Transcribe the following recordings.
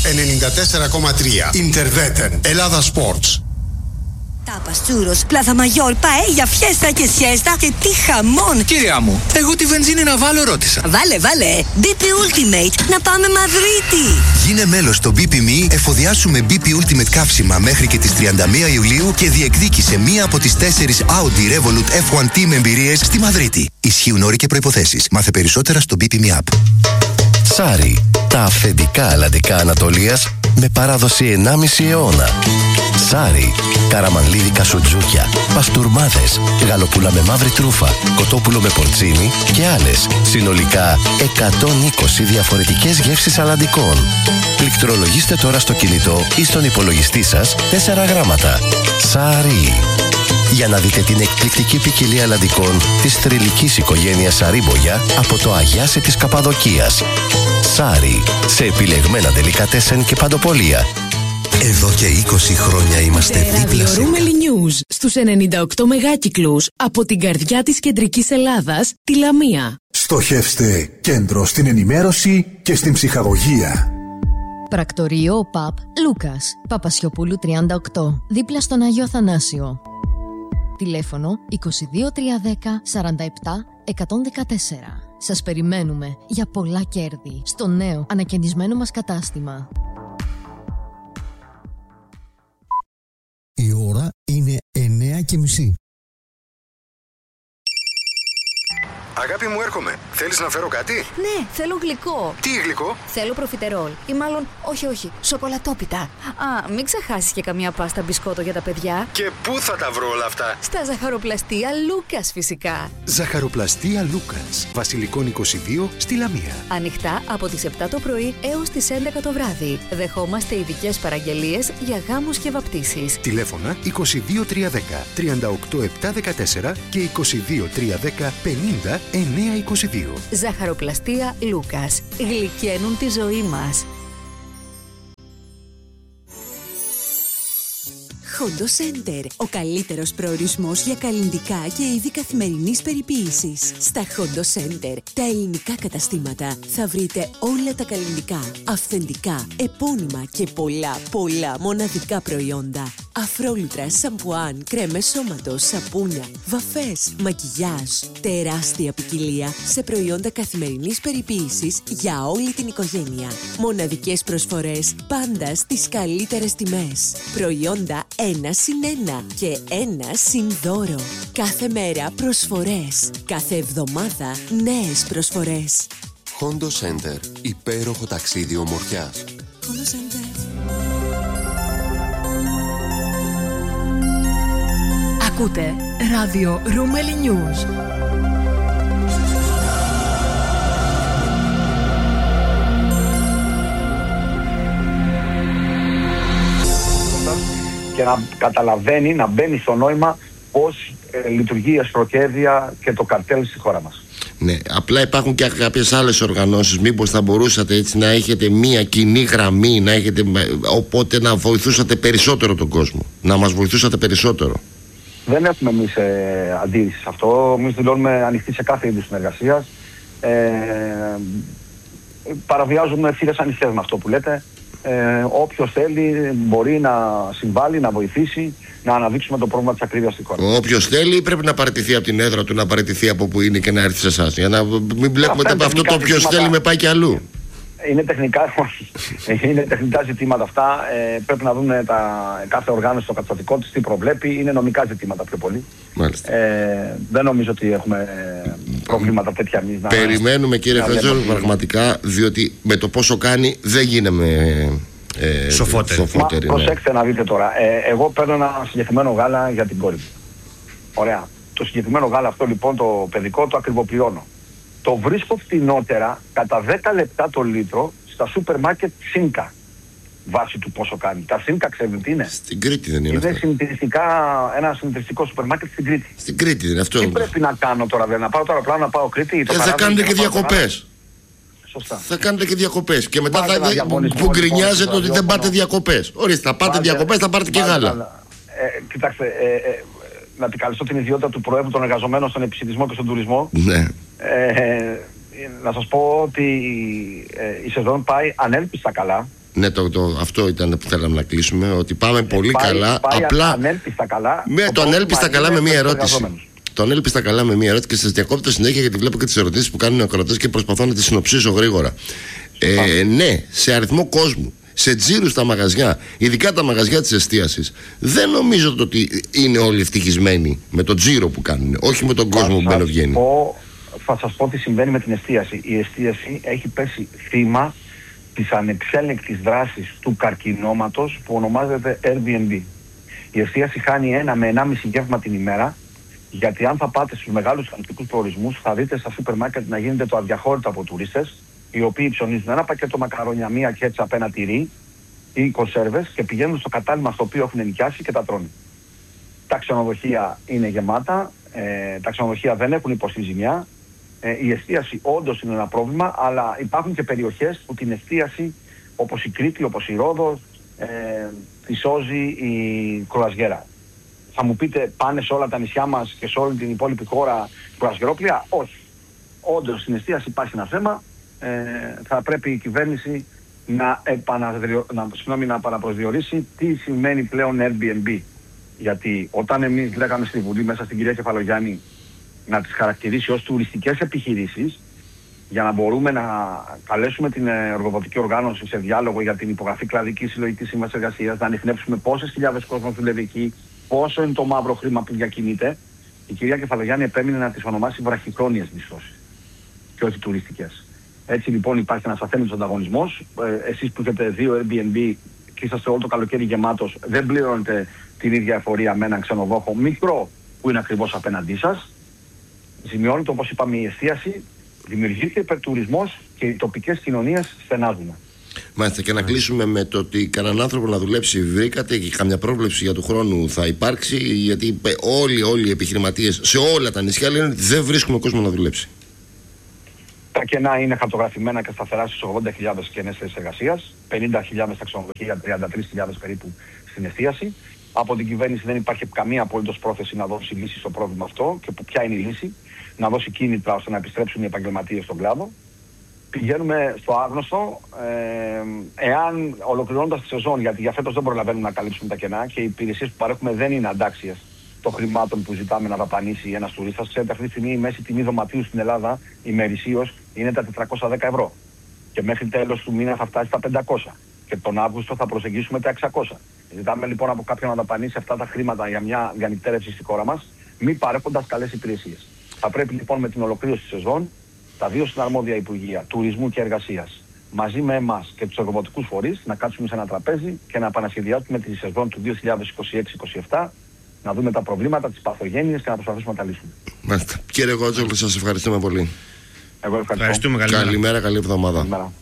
94,3. Ιντερβέτεν. Ελλάδα Sports. Τάπας, τσούρος, πλάθα μαγιόρ, παέλια, φιέστα και σιέστα και τι χαμόν! Κυρία μου, εγώ τη βενζίνη να βάλω ρώτησα. Βάλε, BP Ultimate, να πάμε Μαδρίτη! Γίνε μέλος στο BP.me, εφοδιάσουμε BP Ultimate καύσιμα μέχρι και τις 31 Ιουλίου και διεκδίκησε μία από τις 4 Audi Revolut F1 Team εμπειρίες στη Μαδρίτη. Ισχύουν όροι και προϋποθέσεις. Μάθε περισσότερα στο BP.me app. Σάρι, τα αυθεντικά αλλαντικά Ανατολίας με παράδοση 1,5 αιώνα. Σάρι, καραμανλίδικα σουτζούκια, παστούρμάδες, γαλοπούλα με μαύρη τρούφα, κοτόπουλο με πορτσίνι και άλλες. Συνολικά 120 διαφορετικές γεύσεις αλλαντικών. Πληκτρολογήστε τώρα στο κινητό ή στον υπολογιστή σας 4 γράμματα. Σάρι. Για να δείτε την εκπληκτική ποικιλία αλλαντικών της θρυλικής οικογένειας Σαρίμπογια από το Αγιάσι της Καπαδοκίας. Σάρι, σε επιλεγμένα ντελικατέσεν και παντοπολία. Εδώ και 20 χρόνια είμαστε δίπλα σε... Ρούμελι News στους 98 μεγάκυκλους από την καρδιά της κεντρικής Ελλάδας, τη Λαμία. Στοχεύστε κέντρο στην ενημέρωση και στην ψυχαγωγία. Πρακτορείο ΠΑΠ Λούκας, Παπασιοπούλου 38, δίπλα στον Άγιο Αθανάσιο. Τηλέφωνο 22 310 47 114. Σας περιμένουμε για πολλά κέρδη στο νέο ανακαινισμένο μας κατάστημα. Η ώρα είναι 9:30. Αγάπη μου, έρχομαι. Θέλεις να φέρω κάτι? Ναι, θέλω γλυκό. Τι γλυκό? Θέλω προφιτερόλ. Ή μάλλον, όχι, σοκολατόπιτα. Α, μην ξεχάσεις και καμιά πάστα μπισκότο για τα παιδιά. Και πού θα τα βρω όλα αυτά? Στα ζαχαροπλαστεία Λούκας φυσικά. Ζαχαροπλαστεία Λούκας, Βασιλικών 22 στη Λαμία. Ανοιχτά από τις 7 το πρωί έως τις 11 το βράδυ. Δεχόμαστε ειδικές παραγγελίες για γάμους και βαπτίσεις. Τηλέφωνα 22 310 38 714 και 22 310 50 922. Ζαχαροπλαστεία Λούκας. Γλυκαίνουν τη ζωή μας. Hondo Center. Ο καλύτερος προορισμός για καλλυντικά και είδη καθημερινής περιποίησης. Στα Hondo Center, τα ελληνικά καταστήματα, θα βρείτε όλα τα καλλυντικά, αυθεντικά, επώνυμα και πολλά μοναδικά προϊόντα. Αφρόλουτρα, σαμπουάν, κρέμες σώματος, σαπούνια, βαφές, μακιγιάζ. Τεράστια ποικιλία σε προϊόντα καθημερινής περιποίησης για όλη την οικογένεια. Μοναδικές προσφορές πάντα στις καλύτερες τιμές. Προϊόντα 1+1 και 1+δώρο. Κάθε μέρα προσφορές. Κάθε εβδομάδα νέες προσφορές. Hondo Center. Υπέροχο ταξίδι ομορφιάς. Hondo Center. Ακούτε ράδιο Ρούμελι News. Και να καταλαβαίνει, να μπαίνει στο νόημα πώς λειτουργεί η αστροκέρδεια και το καρτέλ στη χώρα μας. Ναι, απλά υπάρχουν και κάποιες άλλες οργανώσεις. Μήπως θα μπορούσατε έτσι να έχετε μία κοινή γραμμή, να έχετε, οπότε να βοηθούσατε περισσότερο τον κόσμο, να μας βοηθούσατε περισσότερο. Δεν έχουμε εμείς αντίρρηση σε αυτό. Εμείς δηλώνουμε ανοιχτοί σε κάθε είδους συνεργασίας. Παραβιάζουμε φύγες ανοιχτές με αυτό που λέτε. Όποιος θέλει μπορεί να συμβάλλει, να βοηθήσει, να αναδείξουμε το πρόβλημα της ακρίβειας στην χώρα. Όποιος θέλει πρέπει να παραιτηθεί από την έδρα του, να παραιτηθεί από που είναι και να έρθει σε εσάς. Για να μην βλέπουμε αυτό το όποιος θέλει με πάει και αλλού. Είναι τεχνικά ζητήματα αυτά. Πρέπει να δούμε κάθε οργάνωση στο καταστατικό της τι προβλέπει. Είναι νομικά ζητήματα πιο πολύ. Δεν νομίζω ότι έχουμε προβλήματα τέτοια εμείς. Περιμένουμε κύριε Φρέτζολ πραγματικά, διότι με το πόσο κάνει δεν γίναμε σοφότεροι. Προσέξτε να δείτε τώρα. Εγώ παίρνω ένα συγκεκριμένο γάλα για την κόρη μου. Ωραία. Το συγκεκριμένο γάλα αυτό λοιπόν το παιδικό το ακριβοπληρώνω. Το βρίσκω φτηνότερα κατά 10 λεπτά το λίτρο στα σούπερ μάρκετ Σίνκα. Βάσει του πόσο κάνει. Τα Σίνκα ξέρετε τι είναι? Στην Κρήτη δεν είναι? Είναι ένα συνεταιριστικό σούπερ μάρκετ στην Κρήτη. Στην Κρήτη δεν είναι αυτό? Τι πρέπει να κάνω τώρα, να πάω τώρα απλά να πάω Κρήτη? Θα κάνετε και διακοπές. Σωστά. Θα κάνετε και διακοπές. Και μετά που γκρινιάζετε ότι δεν πάτε διακοπές. Ορίστε, θα πάτε διακοπές, θα πάρετε και γάλα. Κοιτάξτε, να επικαλεστώ την ιδιότητα του Προέδρου των Εργαζομένων στον Επισιτισμό και στον Τουρισμό. Ναι. Να σας πω ότι η σεζόν πάει ανέλπιστα καλά. Ναι, αυτό ήταν που θέλαμε να κλείσουμε. Ότι πάμε πολύ καλά. Απλά. Ανέλπιστα καλά. Το ανέλπιστα καλά με μία ερώτηση. Το ανέλπιστα καλά με μία ερώτηση και σας διακόπτω συνέχεια γιατί βλέπω και τις ερωτήσεις που κάνουν οι ακροατές και προσπαθώ να τις συνοψίσω γρήγορα. Ναι, σε αριθμό κόσμου, σε τζίρους στα μαγαζιά, ειδικά τα μαγαζιά της εστίασης, δεν νομίζω ότι είναι όλοι ευτυχισμένοι με τον τζίρο που κάνουν, όχι με τον κόσμο που μπαίνει βγαίνει. Θα σας πω τι συμβαίνει με την εστίαση. Η εστίαση έχει πέσει θύμα της ανεξέλεγκτης δράσης του καρκινώματος που ονομάζεται Airbnb. Η εστίαση χάνει 1 με 1,5 γεύμα την ημέρα, γιατί αν θα πάτε στους μεγάλους τουριστικούς προορισμούς θα δείτε στα σούπερ μάρκετ να γίνεται το αδιαχώρητο από τουρίστες, οι οποίοι ψωνίζουν ένα πακέτο μακαρόνια, μία κέτσαπ, ένα τυρί ή κονσέρβες και πηγαίνουν στο κατάλημα στο οποίο έχουν νοικιάσει και τα τρώνε. Τα ξενοδοχεία είναι γεμάτα, τα ξενοδοχεία δεν έχουν υποστεί ζημιά. Η εστίαση όντως είναι ένα πρόβλημα, αλλά υπάρχουν και περιοχές που την εστίαση, όπως η Κρήτη, όπως η Ρόδος, τη σώζει η κρουαζιέρα. Θα μου πείτε, πάνε σε όλα τα νησιά μας και σε όλη την υπόλοιπη χώρα κρουαζιερόπλια? Όχι. Όντως στην εστίαση υπάρχει ένα θέμα. Θα πρέπει η κυβέρνηση να παραπροσδιορίσει τι σημαίνει πλέον Airbnb. Γιατί όταν εμείς λέγαμε στη Βουλή μέσα στην κυρία Κεφαλογιάννη να τις χαρακτηρίσει ως τουριστικές επιχειρήσεις, για να μπορούμε να καλέσουμε την εργοδοτική οργάνωση σε διάλογο για την υπογραφή κλαδικής συλλογικής σύμβασης εργασίας, να ανιχνεύσουμε πόσες χιλιάδες κόσμος δουλεύει εκεί, πόσο είναι το μαύρο χρήμα που διακινείται, η κυρία Κεφαλογιάννη επέμεινε να τις ονομάσει βραχυχρόνιες μισθώσεις και όχι τουριστικές. Έτσι λοιπόν υπάρχει ένας αθέμητος ανταγωνισμός. Εσείς που έχετε 2 Airbnb και είσαστε όλο το καλοκαίρι γεμάτος, δεν πληρώνετε την ίδια εφορία με έναν ξενοδόχο μικρό που είναι ακριβώς απέναντί σας. Ζημιώνεται, όπως είπαμε, η εστίαση, δημιουργείται υπερτουρισμός και οι τοπικές κοινωνίες στενάζουν. Μάλιστα, και να κλείσουμε με το ότι κανέναν άνθρωπο να δουλέψει βρήκατε και καμιά πρόβλεψη για του χρόνου θα υπάρξει? Γιατί όλοι οι επιχειρηματίες σε όλα τα νησιά λένε ότι δεν βρίσκουμε κόσμο να δουλέψει. Τα κενά είναι χαρτογραφημένα και σταθερά στις 80.000 κενές θέσεις εργασίας, 50.000 στα ξενοδοχεία, 33.000 περίπου στην εστίαση. Από την κυβέρνηση δεν υπάρχει καμία απολύτως πρόθεση να δώσει λύση στο πρόβλημα αυτό. Και ποια είναι η λύση? Να δώσει κίνητρα ώστε να επιστρέψουν οι επαγγελματίες στον κλάδο. Πηγαίνουμε στο άγνωστο, εάν ολοκληρώνοντας τη σεζόν, γιατί για φέτος δεν προλαβαίνουμε να καλύψουμε τα κενά και οι υπηρεσίες που παρέχουμε δεν είναι αντάξιες των χρημάτων που ζητάμε να δαπανίσει ένας τουρίστας. Ξέρετε, αυτή τη στιγμή η μέση τιμή δωματίου στην Ελλάδα ημερησίως είναι τα 410 ευρώ. Και μέχρι τέλος του μήνα θα φτάσει στα 500. Και τον Αύγουστο θα προσεγγίσουμε τα 600. Ζητάμε λοιπόν από κάποιον να δαπανίσει αυτά τα χρήματα για μια διανυκτέρευση στη χώρα μας, μη παρέχοντας καλές υπηρεσίες. Θα πρέπει λοιπόν με την ολοκλήρωση της σεζόν, τα δύο συναρμόδια Υπουργεία Τουρισμού και Εργασίας, μαζί με εμάς και τους εργοδοτικούς φορείς, να κάτσουμε σε ένα τραπέζι και να επανασχεδιάσουμε τη σεζόν του 2026-27, να δούμε τα προβλήματα, τις παθογένειες και να προσπαθήσουμε να τα λύσουμε. Μάλιστα. Κύριε Κότζολο, σας ευχαριστούμε πολύ. Εγώ ευχαριστώ. Καλημέρα, καλή εβδομάδα. Καλημέρα.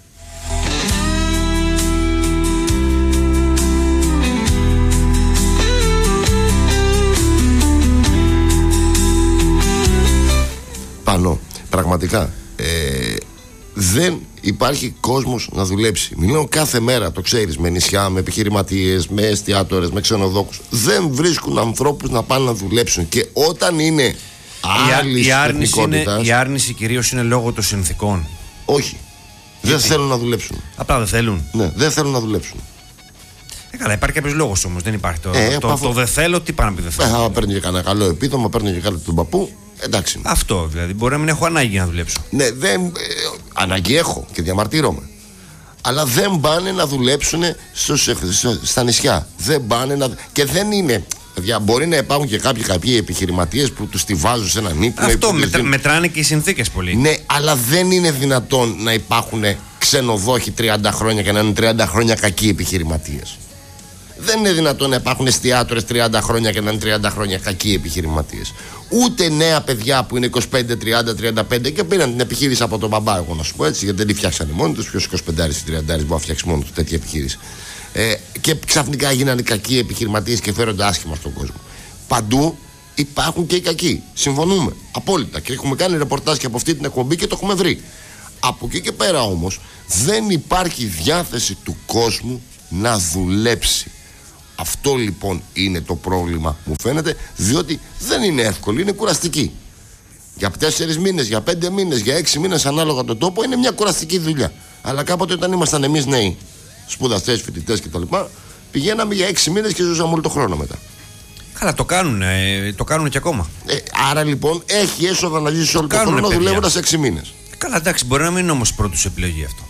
Πάνω, πραγματικά δεν υπάρχει κόσμος να δουλέψει. Μιλάω κάθε μέρα, το ξέρεις, με νησιά, με επιχειρηματίες, με εστιατόρες, με ξενοδόχους. Δεν βρίσκουν ανθρώπους να πάνε να δουλέψουν. Και όταν είναι άλλη τεχνικότητα. Η άρνηση κυρίως είναι λόγω των συνθηκών. Όχι. Δεν θέλουν να δουλέψουν. Απλά δεν θέλουν. Ναι, δεν θέλουν να δουλέψουν. Καλά, υπάρχει κάποιος λόγος όμως. Δεν υπάρχει το δεν θέλω, τι πάνε να πει δεν θέλω. Άμα παίρνει και κανένα καλό επίδομα, παίρνει και κάτι του παππού. Εντάξει. Αυτό δηλαδή. Μπορεί να μην έχω ανάγκη να δουλέψω. Ναι, ανάγκη έχω και διαμαρτύρομαι. Αλλά δεν πάνε να δουλέψουν στα νησιά. Δεν πάνε να. Και δεν είναι. Μπορεί να υπάρχουν και κάποιοι επιχειρηματίες που τους τη βάζουν σε έναν ύπνο. Αυτό μετράνε και οι συνθήκες πολύ. Ναι, αλλά δεν είναι δυνατόν να υπάρχουν ξενοδόχοι 30 χρόνια και να είναι 30 χρόνια κακοί επιχειρηματίες. Δεν είναι δυνατόν να υπάρχουν εστιατόρες 30 χρόνια και να είναι 30 χρόνια κακοί επιχειρηματίες. Ούτε νέα παιδιά που είναι 25, 30, 35 και πήραν την επιχείρηση από τον μπαμπά, εγώ να σου πω έτσι, γιατί δεν τη φτιάξανε μόνοι τους. Ποιος 25 ή 30 μπορεί να φτιάξει μόνο του τέτοια επιχείρηση. Και ξαφνικά γίνανε κακοί επιχειρηματίες και φέρονται άσχημα στον κόσμο. Παντού υπάρχουν και οι κακοί. Συμφωνούμε απόλυτα και έχουμε κάνει ρεπορτάζ και από αυτή την εκπομπή και το έχουμε βρει. Από εκεί και πέρα όμως δεν υπάρχει διάθεση του κόσμου να δουλέψει. Αυτό λοιπόν είναι το πρόβλημα, μου φαίνεται, διότι δεν είναι εύκολο, είναι κουραστική. Για 4 μήνες, για 5 μήνες, για 6 μήνες, ανάλογα τον τόπο, είναι μια κουραστική δουλειά. Αλλά κάποτε όταν ήμασταν εμείς νέοι, σπουδαστές, φοιτητές κτλ. Πηγαίναμε για 6 μήνες και ζούσαμε όλο το χρόνο μετά. Καλά, το κάνουν και ακόμα. Άρα λοιπόν έχει έσοδα να ζήσεις όλο το χρόνο δουλεύοντας 6 μήνες. Καλά, εντάξει, μπορεί να μην είναι όμως πρώτη επιλογή αυτό.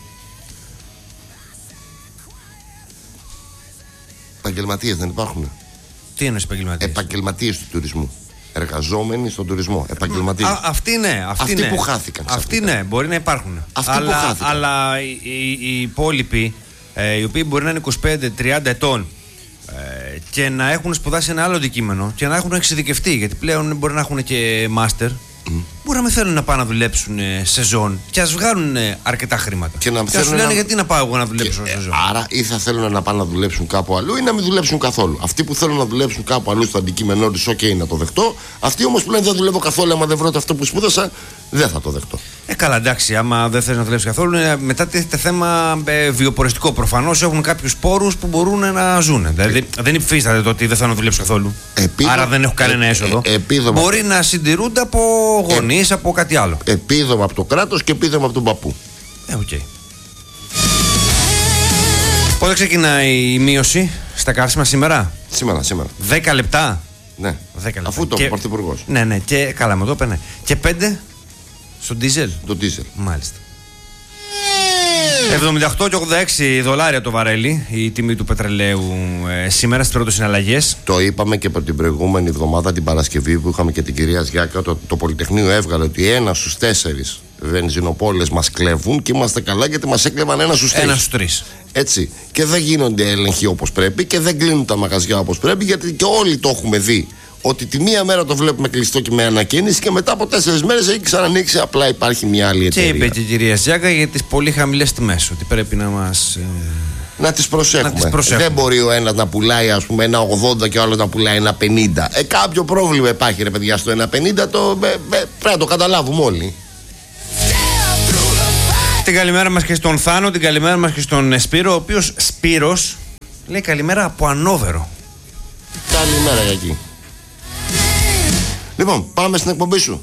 Επαγγελματίες δεν υπάρχουν? Τι εννοείς επαγγελματίες? Επαγγελματίες του τουρισμού. Εργαζόμενοι στον τουρισμό. Επαγγελματίες. Αυτοί ναι. Αυτοί που χάθηκαν. Αυτοί ναι, μπορεί να υπάρχουν. Αυτοί που χάθηκαν. Αλλά οι υπόλοιποι, οι οποίοι μπορεί να είναι 25-30 ετών και να έχουν σπουδάσει ένα άλλο αντικείμενο και να έχουν εξειδικευτεί, γιατί πλέον μπορεί να έχουν και μάστερ. Μπορεί να μην θέλουν να πάνε να δουλέψουν σεζόν και ας βγάλουν αρκετά χρήματα. Και να σου λένε γιατί να πάω εγώ να δουλέψω σεζόν. Άρα ή θα θέλουν να πάνε να δουλέψουν κάπου αλλού ή να μην δουλέψουν καθόλου. Αυτοί που θέλουν να δουλέψουν κάπου αλλού στο αντικείμενό τους, OK, να το δεχτώ. Αυτοί όμως που λένε δεν δουλεύω καθόλου, άμα δεν βρω αυτό που σπούδασα, δεν θα το δεχτώ. Καλά, εντάξει, άμα δεν θέλει να δουλέψει καθόλου, μετά τίθεται θέμα βιοποριστικό. Προφανώς έχουν κάποιους πόρους που μπορούν να ζουν. Δηλαδή δεν υφίσταται το ότι δεν θα να δουλέψει καθόλου. Άρα δεν έχουν κανένα έσοδο. Μπορεί να συντηρούνται από γονείς, από κάτι άλλο. Επίδομα από το κράτος και επίδομα από τον παππού. Okay. Πότε ξεκινάει η μείωση στα καύσιμα σήμερα? Σήμερα. 10 λεπτά. Ναι. 10 λεπτά. Αφού το πρωθυπουργός. Ναι, και καλά μου το έπαιρνε. Και 5 στο ντίζελ. Το ντίζελ. Μάλιστα. 78 και 86 δολάρια το βαρέλι η τιμή του πετρελαίου σήμερα στις πρώτες συναλλαγές. Το είπαμε και από την προηγούμενη εβδομάδα, την Παρασκευή, που είχαμε και την κυρία Σγιάκα. Το Πολυτεχνείο έβγαλε ότι 1 στους 4 βενζινοπόλες μας κλέβουν και είμαστε καλά γιατί μας έκλεβαν 1 στους 3. 1 στους 3. Έτσι. Και δεν γίνονται έλεγχοι όπως πρέπει και δεν κλείνουν τα μαγαζιά όπως πρέπει, γιατί και όλοι το έχουμε δει. Ότι τη μία μέρα το βλέπουμε κλειστό και με ανακαίνιση και μετά από 4 μέρες έχει ξανανοίξει. Απλά υπάρχει μια άλλη εταιρεία. Και είπε και η κυρία Ζιάκα για τις πολύ χαμηλές τιμές, ότι πρέπει να μας. Να τις προσέχουμε. Δεν μπορεί ο ένας να πουλάει, ας πούμε, 1,80 και ο άλλος να πουλάει 1,50. Κάποιο πρόβλημα υπάρχει, ρε παιδιά, στο 1,50. Πρέπει να το καταλάβουμε όλοι. Την καλημέρα μας και στον Θάνο, την καλημέρα μας και στον Σπύρο, ο οποίος Σπύρος λέει καλημέρα από Ανόβερο. Καλημέρα για εκεί. Λοιπόν, πάμε στην εκπομπή σου.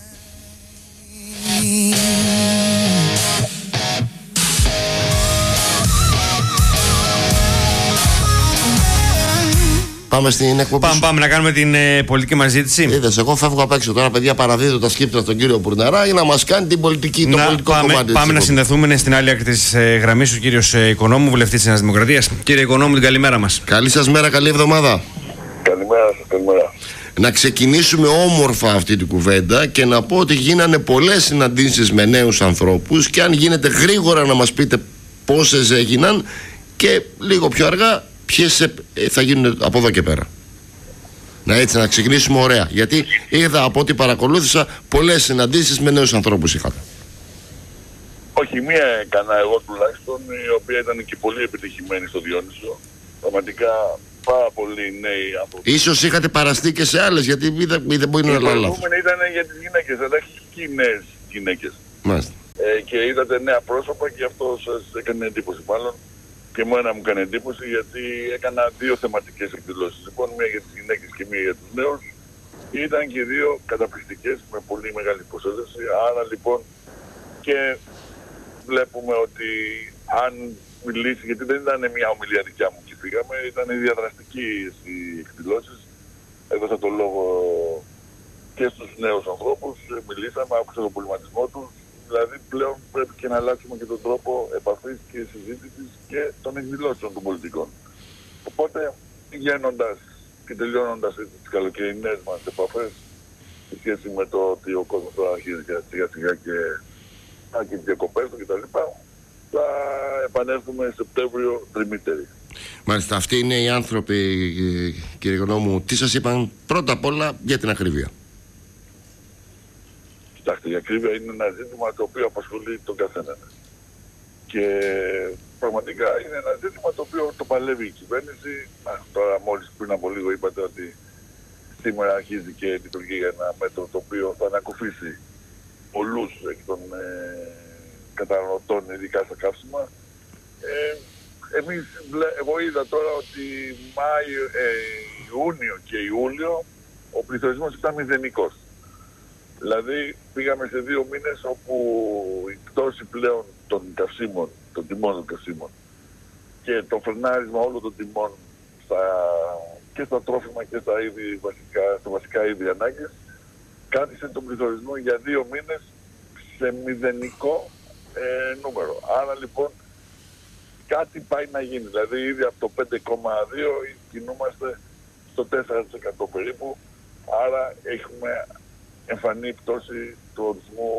Πάμε στην εκπομπή. Πάμε να κάνουμε την πολιτική μας ζήτηση. Είδες, εγώ φεύγω απ' έξω τώρα, παιδιά, παραδίδω τα σκύπτρα στον κύριο Πουρναρά για να μας κάνει την πολιτική, το πολιτικό κομμάτι. Πάμε να συνδεθούμε στην άλλη άκρη της γραμμής ο κύριος Οικονόμου, βουλευτής της Νέας Δημοκρατίας. Κύριε Οικονόμου, την καλημέρα μας. Καλή σας μέρα, καλή εβδομάδα. Καλημέρα σας, καλημέρα. Να ξεκινήσουμε όμορφα αυτή την κουβέντα και να πω ότι γίνανε πολλές συναντήσεις με νέους ανθρώπους και αν γίνεται γρήγορα να μας πείτε πόσες έγιναν και λίγο πιο αργά ποιες θα γίνουν από εδώ και πέρα. Να ξεκινήσουμε ωραία, γιατί είδα από ό,τι παρακολούθησα πολλές συναντήσεις με νέους ανθρώπους είχατε. Όχι, μία έκανα εγώ τουλάχιστον, η οποία ήταν και πολύ επιτυχημένη στο Διόνυσο. Πραγματικά πάρα πολλοί νέοι άνθρωποι. Ίσως είχατε παραστεί και σε άλλες, γιατί δεν μπορεί να είναι λάθος. Η προηγούμενη ήταν για τις γυναίκες, αλλά έχει και νέες γυναίκες. Μάλιστα. Και είδατε νέα πρόσωπα και αυτό σας έκανε εντύπωση. Μάλλον και εμένα μου έκανε εντύπωση, γιατί έκανα 2 θεματικές εκδηλώσεις. Λοιπόν, μία για τις γυναίκες και μία για τους νέους. Ήταν και 2 καταπληκτικές με πολύ μεγάλη προσέλευση. Άρα λοιπόν και βλέπουμε ότι αν μιλήσει, γιατί δεν ήταν μια ομιλία δικιά μου και φύγαμε, ήταν διαδραστική οι εκδηλώσεις. Έδωσα το λόγο και στους νέους ανθρώπους, μιλήσαμε, άκουσα τον προβληματισμό τους. Δηλαδή πλέον πρέπει και να αλλάξουμε και τον τρόπο επαφής και συζήτησης και των εκδηλώσεων των πολιτικών. Οπότε πηγαίνοντας και τελειώνοντας τις καλοκαιρινές μας επαφές σε σχέση με το ότι ο κόσμος τώρα αρχίζει σιγά σιγά και τις διακοπές του κτλ. Θα επανέλθουμε Σεπτέμβριο τριμήτεροι. Μάλιστα, αυτοί είναι οι άνθρωποι, κύριε Οικονόμου. Τι σας είπαν πρώτα απ' όλα για την ακρίβεια? Κοιτάξτε, η ακρίβεια είναι ένα ζήτημα το οποίο απασχολεί τον καθένα. Και πραγματικά είναι ένα ζήτημα το οποίο το παλεύει η κυβέρνηση. Τώρα μόλις πριν από λίγο είπατε ότι σήμερα αρχίζει και λειτουργεί ένα μέτρο το οποίο θα ανακουφίσει πολλούς εκ των καταναλωτών, ειδικά στα καύσιμα. Εγώ είδα τώρα ότι Ιούνιο και Ιούλιο ο πληθωρισμός ήταν μηδενικός. Δηλαδή πήγαμε σε 2 μήνες όπου η πτώση πλέον των καυσίμων, των τιμών των καυσίμων και το φρενάρισμα όλων των τιμών και στα τρόφιμα και στα βασικά είδη ανάγκες κράτησε τον πληθωρισμό για 2 μήνες σε μηδενικό νούμερο. Άρα λοιπόν κάτι πάει να γίνει. Δηλαδή ήδη από το 5,2 κινούμαστε στο 4% περίπου. Άρα έχουμε εμφανή πτώση του ορισμού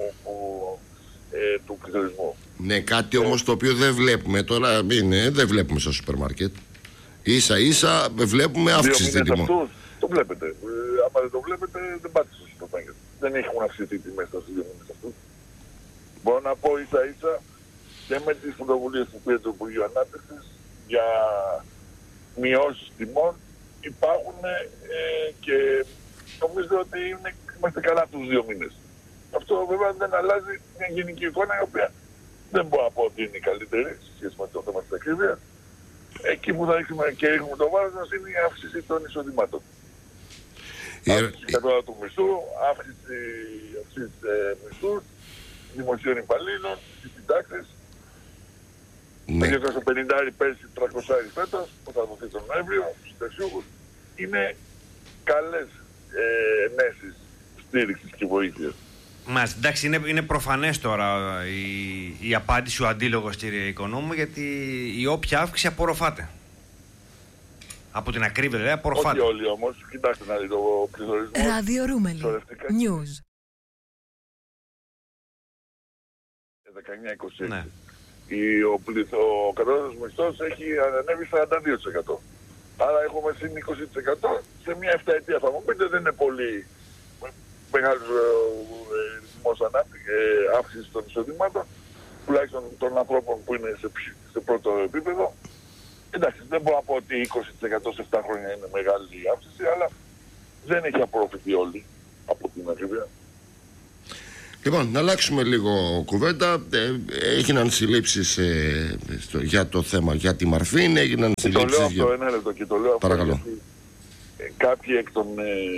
του πληθωρισμού. Ναι, κάτι όμως το οποίο δεν βλέπουμε τώρα, δεν βλέπουμε στο σούπερ μάρκετ. Ίσα ίσα βλέπουμε αύξηση στην τιμή. Το βλέπετε. Άμα δεν το βλέπετε, δεν πάτε στο σούπερ μάρκετ. Δεν έχουν αυξηθεί οι τιμές στους 2 μήνες αυτούς. Μπορώ να πω ίσα ίσα και με τις πρωτοβουλίες που πήρε το Υπουργείο Ανάπτυξης για μειώσεις τιμών υπάρχουν και νομίζω ότι είμαστε καλά τους 2 μήνες. Αυτό βέβαια δεν αλλάζει μια γενική εικόνα η οποία δεν μπορώ να πω ότι είναι η καλύτερη σε σχέση με το θέμα της ακρίβειας. Εκεί που θα ρίχνουμε και ρίχνουμε το βάρος μας είναι η αύξηση των εισοδημάτων. Αύξηση κατώτατου του μισθού, αύξηση μισθούς, δημοσίων υπαλλήλων, στις συντάξεις. Ναι. 250 πέρσι, 300 φέτος, που θα δοθεί τον Νοέμβριο, στους συνταξιούχους. Είναι καλές ενέσεις στήριξης και βοήθειας. Μάλιστα, εντάξει, είναι προφανές τώρα η απάντηση, ο αντίλογος, κύριε Οικονόμου, γιατί η όποια αύξηση απορροφάται. Από την ακρίβεια, δηλαδή, απορροφάται. Όχι όλοι όμως, κοιτάξτε να δείτε το πληθωρισμό. Ράδιο Ρούμελι, News. 19-26. Ναι. Ο κατώτατος μισθός έχει ανέβει 42%. Άρα έχουμε συν 20% σε μια 7ετία. Θα μου πείτε δεν είναι πολύ μεγάλος ρυθμός αύξησης των εισοδημάτων, τουλάχιστον των ανθρώπων που είναι σε πρώτο επίπεδο. Εντάξει, δεν μπορώ να πω ότι 20% σε 7 χρόνια είναι μεγάλη αύξηση, αλλά δεν έχει απορροφηθεί όλη από την ακρίβεια. Λοιπόν, να αλλάξουμε λίγο κουβέντα. Έγιναν συλλήψεις για το θέμα, για τη Μαρφίν. Έγιναν συλλήψεις. Το λέω αυτό ένα λεπτό και το λέω αυτό. Παρακαλώ. Κάποιοι εκ των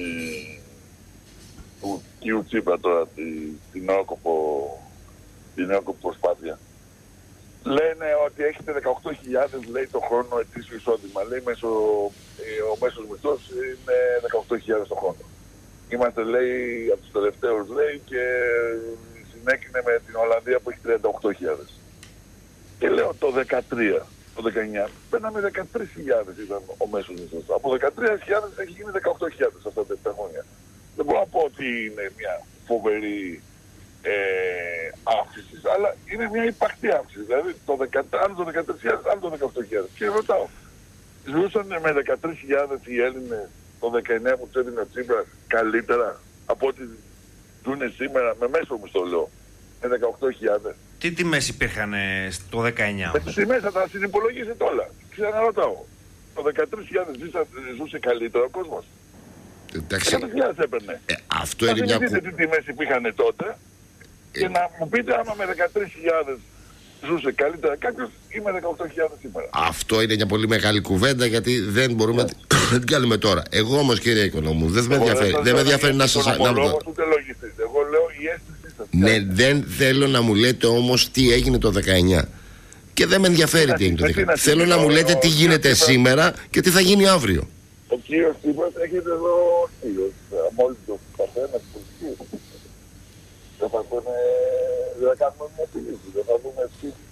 του κ. Τσίπρα τώρα, την νεόκοπο προσπάθεια, λένε ότι έχετε 18.000 λέει το χρόνο ετήσιο εισόδημα. Λέει ο μέσος μισθός είναι 18.000 το χρόνο. Είμαστε λέει από τους τελευταίους λέει και συνέκρινε με την Ολλανδία που έχει 38.000. Και λέω το 13, το 19, παίρναμε 13.000 ήταν ο μέσος μισθός. Από 13.000 έχει γίνει 18.000 αυτά τα 7 χρόνια. Δεν μπορώ να πω ότι είναι μια φοβερή αύξηση, αλλά είναι μια υπαρκτή αύξηση. Δηλαδή άλλο το 13.000, άλλο το 18.000. Και ρωτάω, ζούσαν με 13.000 οι Έλληνες το 19 που του έδινε ο Τσίπρας καλύτερα από ό,τι ζουν σήμερα με μέσο μισθό λέω, με 18.000. Τι τιμές υπήρχαν το 19? Με τις τιμές θα τα συνυπολογίσετε όλα. Ξαναρωτάω, το 13.000 ζούσε καλύτερα ο κόσμος. 13.000 έπαιρνε. Αυτό είναι μια... δείτε τι τιμές υπήρχαν τότε και να μου πείτε άμα με 13.000 ζούσε καλύτερα κάποιος ή με 18.000 σήμερα. Αυτό είναι μια πολύ μεγάλη κουβέντα γιατί δεν μπορούμε να την κάνουμε τώρα. Εγώ όμως κύριε Οικονόμου δεν με ενδιαφέρει να σας... Εγώ λέω η αίσθησή σας. Ναι, δεν θέλω να μου λέτε όμως τι έγινε το 19. Και δεν με ενδιαφέρει τι έγινε το 19. Θέλω να μου λέτε τι γίνεται σήμερα και τι θα γίνει αύριο. Ο κύριος Τσίπρας έχετε εδώ κύριος αμόλυτος καθένας πολιτικής. Δεν θα κάνουμε μια επιλύση, δεν θα δούμε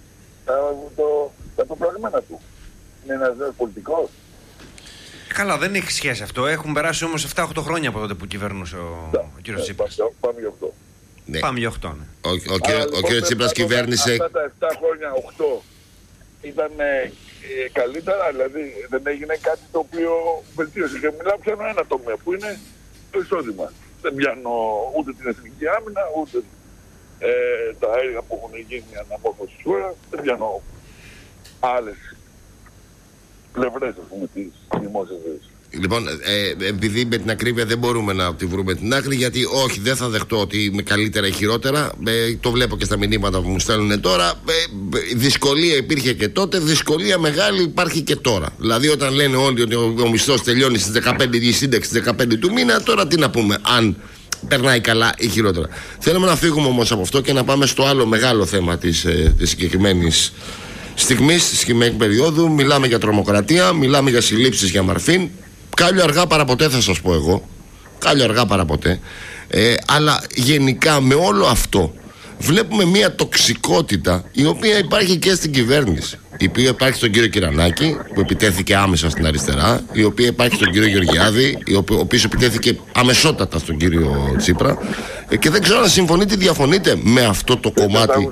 τα προηγούμενα του. Είναι ένας νέος πολιτικός. Καλά, δεν έχει σχέση αυτό. Έχουν περάσει όμως 7-8 χρόνια από τότε που κυβερνούσε ο κύριος Τσίπρας. Πάμε για 8. Ναι. Πάμε για 8, ναι. Ο κύριος Τσίπρας κυβέρνησε... Αυτά τα 7 χρόνια, 8 ήταν καλύτερα, δηλαδή δεν έγινε κάτι το οποίο βελτίωσε. Και μιλάω πια ένα τομέα που είναι το εισόδημα. Δεν πιάνω ούτε την εθνική άμυνα, ούτε τα έργα που έχουν γίνει αναμόρφωση της χώρας. Δεν πιάνω άλλες πλευρές, ας πούμε, της δημόσιας ζωής. Λοιπόν, επειδή με την ακρίβεια δεν μπορούμε να τη βρούμε την άκρη, γιατί όχι, δεν θα δεχτώ ότι είμαι καλύτερα ή χειρότερα. Το βλέπω και στα μηνύματα που μου στέλνουν τώρα. Δυσκολία υπήρχε και τότε, δυσκολία μεγάλη υπάρχει και τώρα. Δηλαδή, όταν λένε όλοι ότι ο μισθός τελειώνει στις 15, η σύνταξη στις 15 του μήνα, τώρα τι να πούμε, αν περνάει καλά ή χειρότερα. Θέλουμε να φύγουμε όμως από αυτό και να πάμε στο άλλο μεγάλο θέμα της συγκεκριμένης στιγμής της χειμερινής περίοδου. Μιλάμε για τρομοκρατία, μιλάμε για συλλήψεις για Μαρφίν. Κάλλιο αργά παρά ποτέ, θα σας πω εγώ. Κάλλιο αργά παρά ποτέ. Αλλά γενικά με όλο αυτό βλέπουμε μια τοξικότητα η οποία υπάρχει και στην κυβέρνηση. Η οποία υπάρχει στον κύριο Κυρανάκη, που επιτέθηκε άμεσα στην αριστερά, η οποία υπάρχει στον κύριο Γεωργιάδη, ο οποίος επιτέθηκε αμεσότατα στον κύριο Τσίπρα. Και δεν ξέρω αν συμφωνείτε ή διαφωνείτε με αυτό το κομμάτι.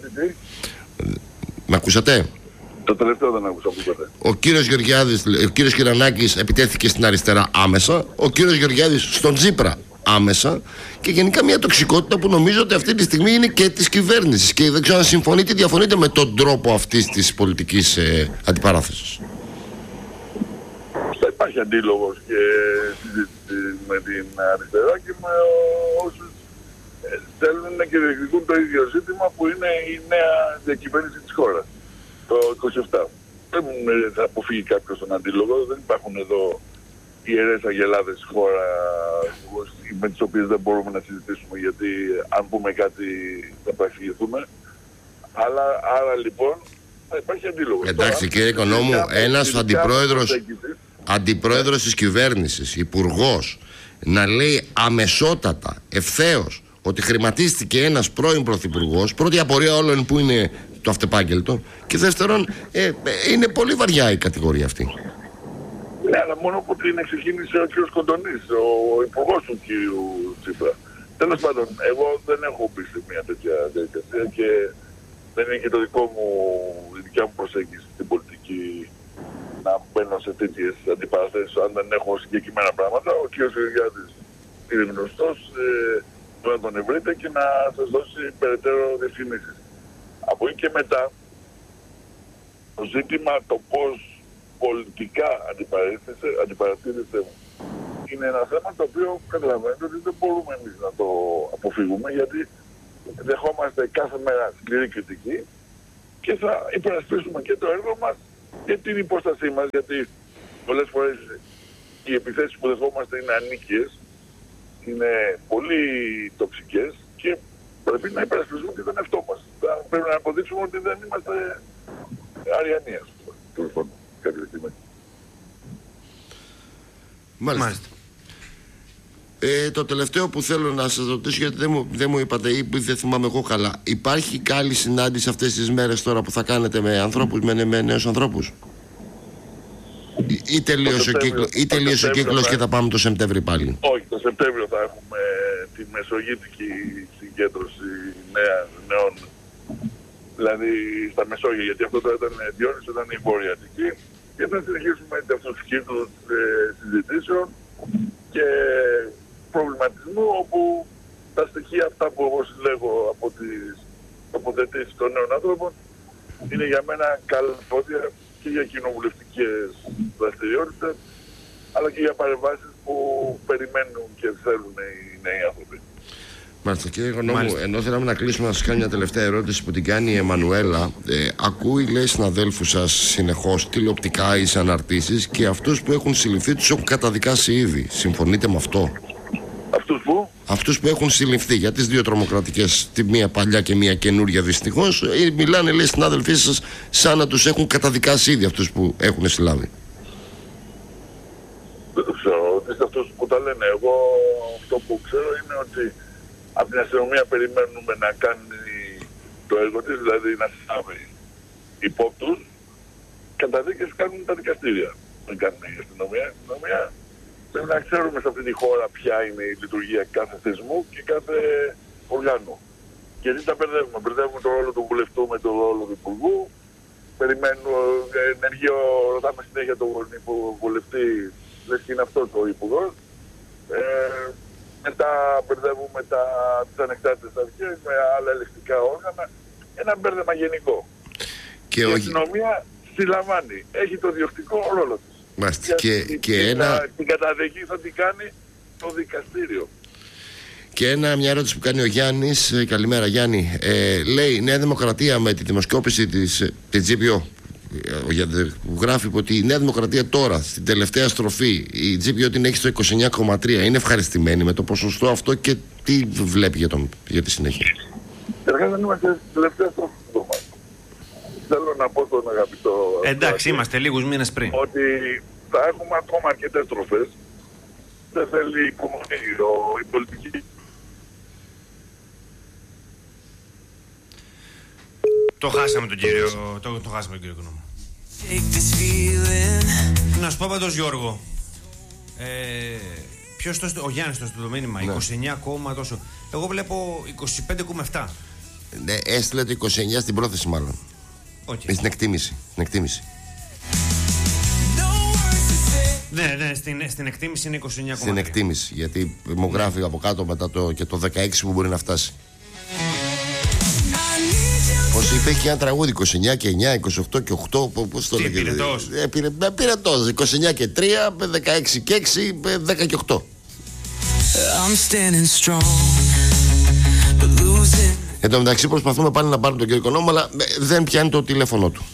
Με ακούσατε? Το τελευταίο δεν άκουσα που είπατε. Ο κύριος Κυρανάκης επιτέθηκε στην αριστερά άμεσα, ο κύριος Γεωργιάδης στον Τσίπρα άμεσα, και γενικά μια τοξικότητα που νομίζω ότι αυτή τη στιγμή είναι και της κυβέρνησης, και δεν ξέρω αν συμφωνείτε ή διαφωνείτε με τον τρόπο αυτής της πολιτικής αντιπαράθεσης. Θα υπάρχει αντίλογος και με την αριστερά και με όσους θέλουν και διεκδικούν το ίδιο ζήτημα που είναι η νέα διακυβέρνηση της χώρας, το 27. Δεν θα αποφύγει κάποιος τον αντίλογο, δεν υπάρχουν εδώ ιερές αγελάδες χώρα με τις οποίες δεν μπορούμε να συζητήσουμε, γιατί αν πούμε κάτι θα παρεξηγηθούμε. Άρα λοιπόν θα υπάρχει αντίλογο. Εντάξει κύριε Οικονόμου, ένας αντιπρόεδρος της κυβέρνησης, υπουργός, να λέει αμεσότατα, ευθέως, ότι χρηματίστηκε ένας πρώην πρωθυπουργός, πρώτη απορία όλων που είναι το αυτεπάγγελτο, και δεύτερον είναι πολύ βαριά η κατηγορία αυτή. Ναι, αλλά μόνο που την ξεκίνησε ο κ. Κοντονής, ο υπουργός του κ. Τσίπρα. Τέλος πάντων, εγώ δεν έχω μπει σε μια τέτοια διαδικασία και δεν είναι και το δικό μου, η δικιά μου προσέγγιση στην πολιτική να μπαίνω σε τέτοιες αντιπαραθέσεις αν δεν έχω συγκεκριμένα πράγματα. Ο κ. Γεωργιάδης είναι γνωστός, να τον ευρείτε και να σας δώσει περαιτέρω διευκρινήσεις. Από εκεί και μετά, το ζήτημα το πώς πολιτικά αντιπαρατήρησε είναι ένα θέμα το οποίο καταλαβαίνετε ότι δεν μπορούμε εμείς να το αποφύγουμε, γιατί δεχόμαστε κάθε μέρα σκληρή κριτική και θα υπερασπίσουμε και το έργο μας και την υπόστασή μας, γιατί πολλές φορές οι επιθέσεις που δεχόμαστε είναι ανίκειες, είναι πολύ τοξικές και πρέπει να υπερασπίσουμε και τον εαυτό μας. Πρέπει να αποδείξουμε ότι δεν είμαστε αριανοί, ας πούμε. Μάλιστα. Το τελευταίο που θέλω να σας ρωτήσω, γιατί δεν μου είπατε ή δεν θυμάμαι εγώ καλά, υπάρχει καλή συνάντηση αυτές τις μέρες τώρα που θα κάνετε με ανθρώπους, με νέους ανθρώπους, ή τελείωσε ο κύκλος και θα πάμε το Σεπτέμβρη πάλι? Όχι, το Σεπτέμβριο θα έχουμε τη μεσογείτικη συγκέντρωση νέων, δηλαδή στα Μεσόγεια, γιατί αυτό τώρα ήταν Διόνυσο, ήταν η Βόρεια Αττική, και θα συνεχίσουμε με αυτούς τους κύκλους συζητήσεων και προβληματισμού, όπου τα στοιχεία αυτά που εγώ συλλέγω από τις τοποθετήσεις των νέων άνθρωπων είναι για μένα καλά φώτια και για κοινοβουλευτικές δραστηριότητες, αλλά και για παρεμβάσεις που περιμένουν και θέλουν οι νέοι άνθρωποι. Μάλιστα, κύριε Οικονόμου, ενώ θέλαμε να κλείσουμε, να σας κάνω μια τελευταία ερώτηση που την κάνει η Εμμανουέλα. Ακούει, λέει, συναδέλφους σας συνεχώς τηλεοπτικά ή σε αναρτήσεις, και αυτούς που έχουν συλληφθεί τους έχουν καταδικάσει ήδη. Συμφωνείτε με αυτό? Αυτούς που? Αυτούς που έχουν συλληφθεί για τις δύο τρομοκρατικές, τη μία παλιά και μία καινούρια δυστυχώς, μιλάνε, λέει, συνάδελφοί σας σαν να τους έχουν καταδικάσει ήδη αυτούς που έχουν συλλάβει. Δεν το ξέρω, ότι είστε αυτούς που τα λένε. Εγώ αυτό που ξέρω είναι ότι από την αστυνομία περιμένουμε να κάνει το έργο της, δηλαδή να συλλάβει υπόπτους. Καταδίκες κάνουν τα δικαστήρια. Δεν κάνουν η αστυνομία. Η αστυνομία πρέπει να ξέρουμε σε αυτή τη χώρα ποια είναι η λειτουργία κάθε θεσμού και κάθε οργάνου. Γιατί τα μπερδεύουμε. Μπερδεύουμε τον ρόλο του βουλευτού με τον ρόλο του υπουργού. Περιμένουμε ενεργείο, ρωτάμε συνέχεια τον βουλευτή, λες και είναι αυτό το υπουργός. Μετά μπερδεύουμε τις ανεξάρτητες αρχές με άλλα ελεκτικά όργανα. Ένα μπέρδεμα γενικό. Και η αστυνομία συλλαμβάνει. Έχει το διοκτικό ρόλο της. Την καταδίκη θα την κάνει το δικαστήριο. Και μια ερώτηση που κάνει ο Γιάννης. Καλημέρα Γιάννη. Λέει, Νέα Δημοκρατία με τη δημοσκόπηση της GPO, που γράφει ότι η Νέα Δημοκρατία τώρα στην τελευταία στροφή η GPO την έχει στο 29,3. Είναι ευχαριστημένη με το ποσοστό αυτό και τι βλέπει για τη συνέχεια? Εργάζομαι είμαστε στην τελευταία στροφή. θέλω να πω στον αγαπητό... Εντάξει, είμαστε λίγους μήνες πριν. Ότι θα έχουμε ακόμα αρκετές τροφές. Δεν θέλει υπομονή η πολιτική. Το χάσαμε τον κύριο, το χάσαμε τον κύριο Γνώμο. Να σου πω πάντως, Γιώργο, ποιος ο Γιάννης το στο μήνυμα, 29, τόσο. Εγώ βλέπω 25,7. Ναι, έστειλε το 29 στην πρόθεση μάλλον. Στην εκτίμηση. Ναι, στην εκτίμηση είναι 29,3. Στην εκτίμηση, γιατί μου γράφει από κάτω μετά και το 16 που μπορεί να φτάσει. Πώς είπε, έχει ένα τραγούδι 29 και 9, 28 και 8. Πώς το λέγεται? Πυρετός. 29 και 3, 16 και 6, 10 και 8. Εν τω μεταξύ προσπαθούμε πάλι να πάρουμε τον κύριο Οικονόμου, αλλά δεν πιάνει το τηλέφωνο του.